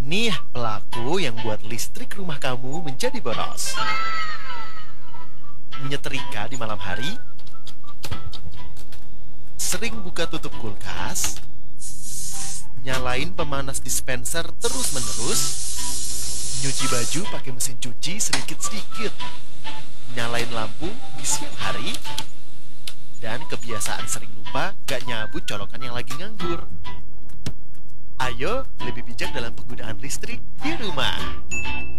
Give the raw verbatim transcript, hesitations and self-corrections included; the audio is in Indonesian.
Nih pelaku yang buat listrik rumah kamu menjadi boros. Menyetrika di malam hari, sering buka tutup kulkas, nyalain pemanas dispenser terus-menerus, nyuci baju pakai mesin cuci sedikit-sedikit, nyalain lampu di siang hari, dan kebiasaan sering lupa gak nyabut colokan yang lagi nganggur. Ayo lebih bijak dalam penggunaan listrik di rumah.